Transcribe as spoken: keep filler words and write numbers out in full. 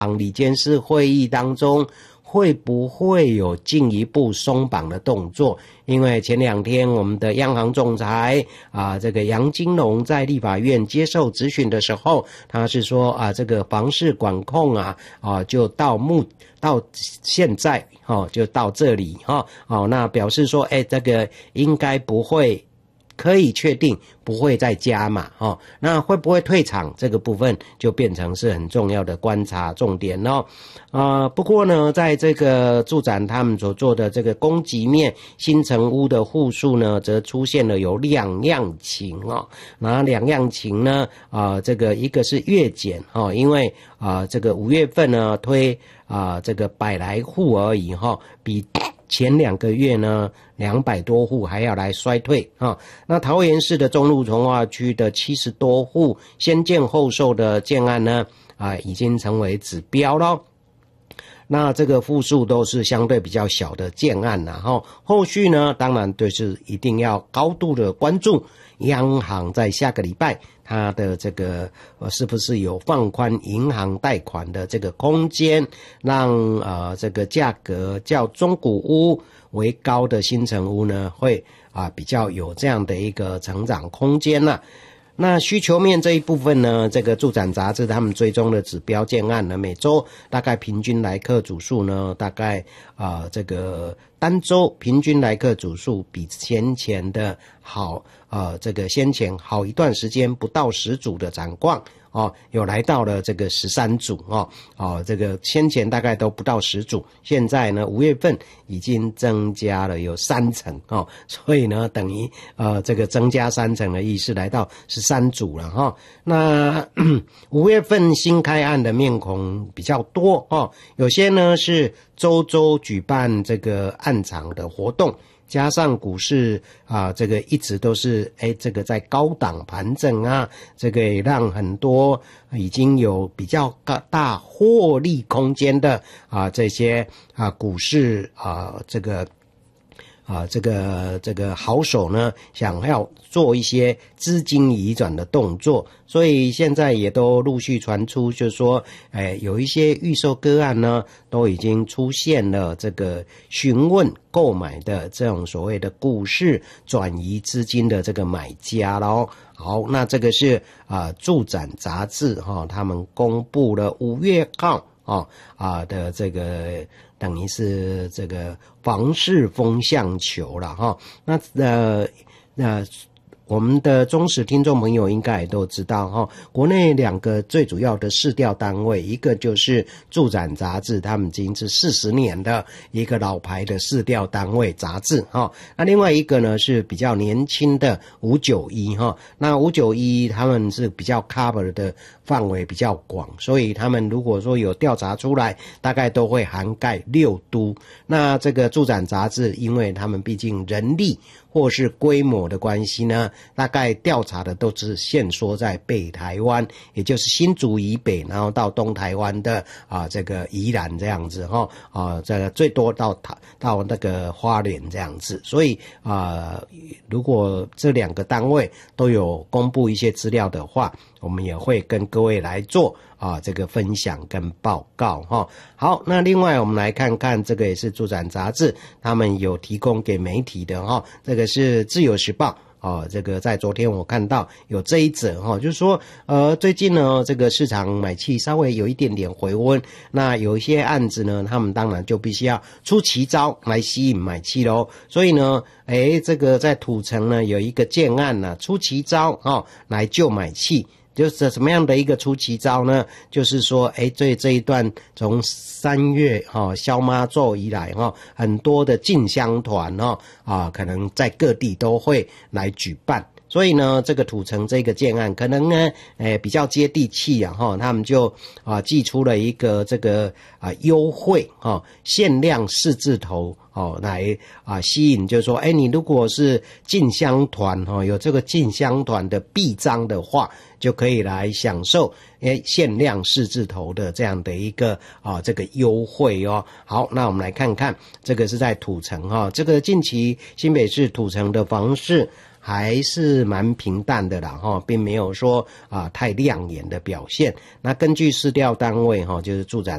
理监事会议当中会不会有进一步松绑的动作？因为前两天我们的央行总裁啊，这个杨金龙在立法院接受质询的时候，他是说啊，这个房市管控啊，啊就到目到现在哈、哦，就到这里哈，哦，那表示说，哎，这个应该不会。可以确定不会再加码哦，那会不会退场这个部分就变成是很重要的观察重点哦。呃，不过呢，在这个住展他们所做的这个供给面新成屋的户数呢，则出现了有两样情哦。那两样情呢，啊、呃，这个一个是月减哦，因为啊、呃，这个五月份呢推啊、呃、这个百来户而已哈、哦，比前两个月呢，两百多户还要来衰退啊。那桃园市的中路重划区的七十多户先建后售的建案呢，啊，已经成为指标咯。那这个户数都是相对比较小的建案啦，哈。后续呢，当然就是一定要高度的关注央行在下个礼拜它的这个呃是不是有放宽银行贷款的这个空间，让呃这个价格较中古屋为高的新成屋呢，会啊比较有这样的一个成长空间啦。那需求面这一部分呢，这个住展杂志他们追踪的指标建案呢，每周大概平均来客组数呢，大概啊、呃、这个单周平均来客组数比先前的好呃这个先前好一段时间不到十组的展逛哦，有来到了这个十三组哦，哦，这个先前大概都不到十组，现在呢五月份已经增加了有三成哦，所以呢等于呃这个增加三成的意思，来到十三组了哈、哦。那五月份新开案的面孔比较多哦，有些呢是周周举办这个案场的活动。加上股市啊，这个一直都是哎，这个在高档盘整啊，这个也让很多已经有比较大获利空间的啊这些啊股市啊这个啊这个这个好手呢，想要做一些资金移转的动作，所以现在也都陆续传出，就是说，哎，有一些预售个案呢，都已经出现了这个询问购买的这种所谓的股市转移资金的这个买家咯。好，那这个是啊、呃、住展杂志哈、哦，他们公布了五月号啊啊的这个等于是这个房市风向球了哈、哦。那呃那。我们的忠实听众朋友应该也都知道哈，国内两个最主要的市调单位，一个就是住展杂志，他们已经是四十年的一个老牌的市调单位杂志哈。那另外一个呢是比较年轻的五九一哈，那五九一他们是比较 cover 的范围比较广，所以他们如果说有调查出来，大概都会涵盖六都。那这个住展杂志，因为他们毕竟人力或是规模的关系呢，大概调查的都是限缩在北台湾，也就是新竹以北，然后到东台湾的啊这个宜兰这样子哈啊，这个最多到到那个花莲这样子。所以啊，如果这两个单位都有公布一些资料的话，我们也会跟各位来做啊这个分享跟报告哈。好，那另外我们来看看，这个也是住展杂志他们有提供给媒体的哈，这个是自由时报。哦，这个在昨天我看到有这一则哈、哦，就是说，呃，最近呢，这个市场买气稍微有一点点回温，那有一些案子呢，他们当然就必须要出奇招来吸引买气咯。所以呢，诶，这个在土城呢有一个建案呢，出奇招哦，来救买气。就是什么样的一个出奇招呢？就是说，哎，这这一段从三月哈消妈咒以来哈，很多的进香团哈啊，可能在各地都会来举办。所以呢，这个土城这个建案可能呢，诶比较接地气啊哈，他们就啊寄出了一个这个啊优惠哈，限量四字头哦，来啊吸引，就是说，哎，你如果是进香团哈，有这个进香团的臂章的话，就可以来享受诶限量四字头的这样的一个啊这个优惠哦。好，那我们来看看这个是在土城哈，这个近期新北市土城的房市还是蛮平淡的啦哈，并没有说啊太亮眼的表现。那根据市调单位哈，就是住展